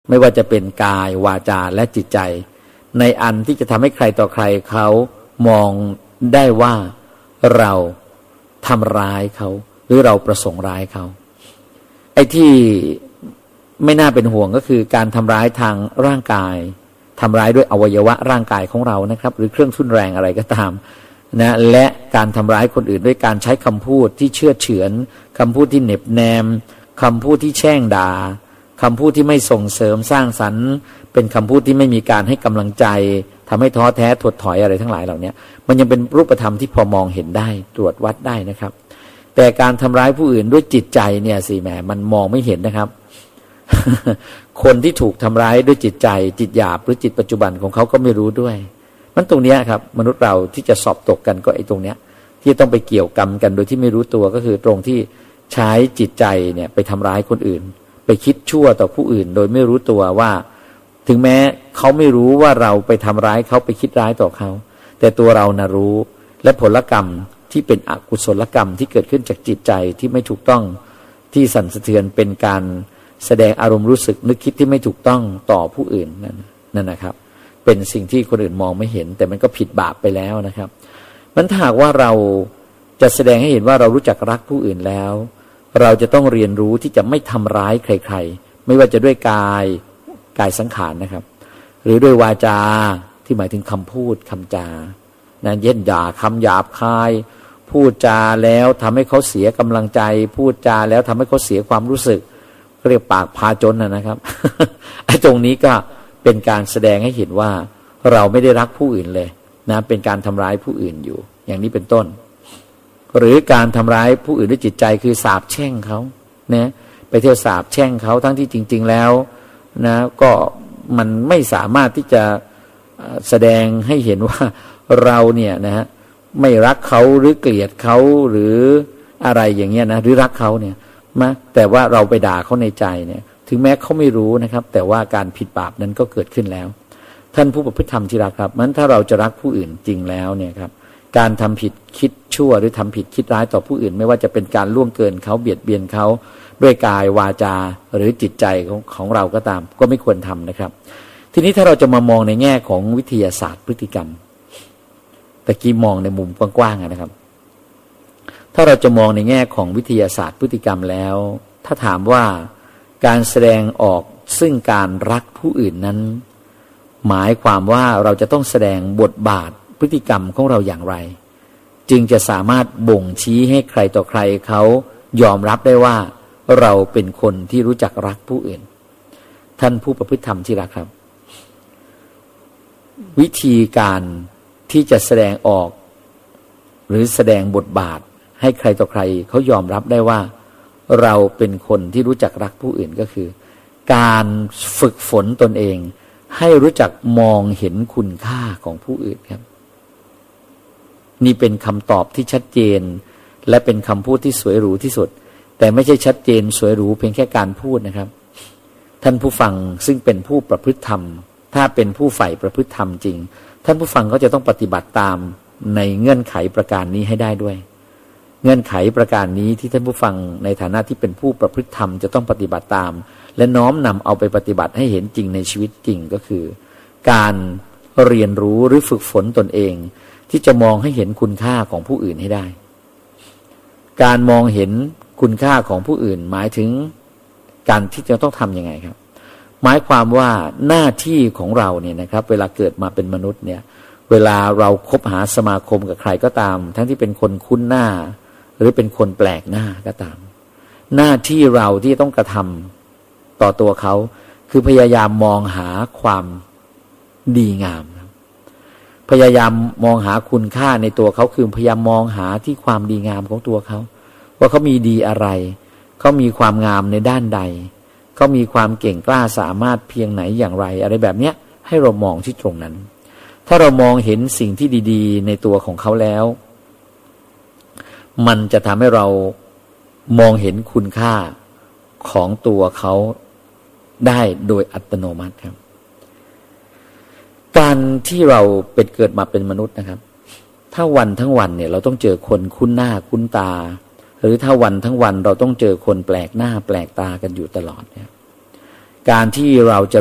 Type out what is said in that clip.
ไม่ว่าจะเป็นกายวาจาและจิตใจในอันที่จะทำให้ใครต่อใครเขามองได้ว่าเราทำร้ายเขาหรือเราประสงค์ร้ายเขาไอ้ที่ไม่น่าเป็นห่วงก็คือการทำร้ายทางร่างกายทำร้ายด้วยอวัยวะร่างกายของเรานะครับหรือเครื่องทุ่นแรงอะไรก็ตามนะและการทำร้ายคนอื่นด้วยการใช้คำพูดที่เชื่อเฉือนคำพูดที่เหน็บแนมคำพูดที่แช่งด่าคำพูดที่ไม่ส่งเสริมสร้างสรรค์เป็นคำพูดที่ไม่มีการให้กำลังใจทำให้ท้อแท้ถดถอยอะไรทั้งหลายเหล่านี้มันยังเป็นรูปธรรมที่พอมองเห็นได้ตรวจวัดได้นะครับแต่การทำร้ายผู้อื่นด้วยจิตใจเนี่ยสิแหมมันมองไม่เห็นนะครับ คนที่ถูกทำร้ายด้วยจิตใจจิตหยาบหรือจิตปัจจุบันของเขาก็ไม่รู้ด้วยมันตรงนี้ครับมนุษย์เราที่จะสอบตกกันก็ไอ้ตรงเนี้ยที่ต้องไปเกี่ยวกรรมกันโดยที่ไม่รู้ตัวก็คือตรงที่ใช้จิตใจเนี่ยไปทำร้ายคนอื่นไปคิดชั่วต่อผู้อื่นโดยไม่รู้ตัวว่าถึงแม้เขาไม่รู้ว่าเราไปทำร้ายเขาไปคิดร้ายต่อเขาแต่ตัวเรานะรู้และผลกรรมที่เป็นอกุศลกรรมที่เกิดขึ้นจากจิตใจที่ไม่ถูกต้องที่สั่นสะเทือนเป็นการแสดงอารมณ์รู้สึกนึกคิดที่ไม่ถูกต้องต่อผู้อื่นนั่นนะครับเป็นสิ่งที่คนอื่นมองไม่เห็นแต่มันก็ผิดบาปไปแล้วนะครับมันถ้าหากว่าเราจะแสดงให้เห็นว่าเรารู้จักรักผู้อื่นแล้วเราจะต้องเรียนรู้ที่จะไม่ทำร้ายใครๆไม่ว่าจะด้วยกายสังขารนะครับหรือด้วยวาจาที่หมายถึงคำพูดคำจานะเย็นด่าคำหยาบคายพูดจาแล้วทำให้เขาเสียกำลังใจพูดจาแล้วทำให้เขาเสียความรู้สึกเรียกปากพาจนนะครับ ไอ้ตรงนี้ก็เป็นการแสดงให้เห็นว่าเราไม่ได้รักผู้อื่นเลยนะเป็นการทำร้ายผู้อื่นอยู่อย่างนี้เป็นต้นหรือการทำร้ายผู้อื่นด้วยจิตใจคือสาปแช่งเขานะไปเที่ยวสาปแช่งเขาทั้งที่จริงๆแล้วนะก็มันไม่สามารถที่จะแสดงให้เห็นว่าเราเนี่ยนะฮะไม่รักเขาหรือเกลียดเขาหรืออะไรอย่างเงี้ยนะหรือรักเขาเนี่ยแต่ว่าเราไปด่าเขาในใจเนี่ยถึงแม้เขาไม่รู้นะครับแต่ว่าการผิดบาปนั้นก็เกิดขึ้นแล้วท่านผู้ประพฤติธรรมที่รักครับมันถ้าเราจะรักผู้อื่นจริงแล้วเนี่ยครับการทำผิดคิดชั่วหรือทำผิดคิดร้ายต่อผู้อื่นไม่ว่าจะเป็นการล่วงเกินเขาเบียดเบียนเขาด้วยกายวาจาหรือจิตใจของเราก็ตามก็ไม่ควรทำนะครับทีนี้ถ้าเราจะมามองในแง่ของวิทยาศาสตร์พฤติกรรมตะกี้มองในมุมกว้างๆนะครับถ้าเราจะมองในแง่ของวิทยาศาสตร์พฤติกรรมแล้วถ้าถามว่าการแสดงออกซึ่งการรักผู้อื่นนั้นหมายความว่าเราจะต้องแสดงบทบาทพฤติกรรมของเราอย่างไรจึงจะสามารถบ่งชี้ให้ใครต่อใครเขายอมรับได้ว่าเราเป็นคนที่รู้จักรักผู้อื่นท่านผู้ประพฤติธรรมที่รักครับวิธีการที่จะแสดงออกหรือแสดงบทบาทให้ใครต่อใครเขายอมรับได้ว่าเราเป็นคนที่รู้จักรักผู้อื่นก็คือการฝึกฝนตนเองให้รู้จักมองเห็นคุณค่าของผู้อื่นครับนี่เป็นคำตอบที่ชัดเจนและเป็นคำพูดที่สวยหรูที่สุดแต่ไม่ใช่ชัดเจนสวยหรูเพียงแค่การพูดนะครับท่านผู้ฟังซึ่งเป็นผู้ประพฤติธรรมถ้าเป็นผู้ใฝ่ประพฤติธรรมจริงท่านผู้ฟังก็จะต้องปฏิบัติตามในเงื่อนไขประการนี้ให้ได้ด้วยเงื่อนไขประการนี้ที่ท่านผู้ฟังในฐานะที่เป็นผู้ประพฤติธรรมจะต้องปฏิบัติตามและน้อมนำเอาไปปฏิบัติให้เห็นจริงในชีวิตจริงก็คือการเรียนรู้หรือฝึกฝนตนเองที่จะมองให้เห็นคุณค่าของผู้อื่นให้ได้การมองเห็นคุณค่าของผู้อื่นหมายถึงการที่จะต้องทำยังไงครับหมายความว่าหน้าที่ของเราเนี่ยนะครับเวลาเกิดมาเป็นมนุษย์เนี่ยเวลาเราคบหาสมาคมกับใครก็ตามทั้งที่เป็นคนคุ้นหน้าหรือเป็นคนแปลกหน้าก็ตามหน้าที่เราที่ต้องกระทำต่อตัวเขาคือพยายามมองหาความดีงามพยายามมองหาคุณค่าในตัวเขาคือพยายามมองหาที่ความดีงามของตัวเขาว่าเขามีดีอะไรเขามีความงามในด้านใดเขามีความเก่งกล้าสามารถเพียงไหนอย่างไรอะไรแบบเนี้ยให้เรามองที่ตรงนั้นถ้าเรามองเห็นสิ่งที่ดีๆในตัวของเขาแล้วมันจะทำให้เรามองเห็นคุณค่าของตัวเขาได้โดยอัตโนมัติครับการที่เราเป็นเกิดมาเป็นมนุษย์นะครับถ้าวันทั้งวันเนี่ยเราต้องเจอคนคุ้นหน้าคุ้นตาหรือถ้าวันทั้งวันเราต้องเจอคนแปลกหน้าแปลกตากันอยู่ตลอดเนี่ยการที่เราจะ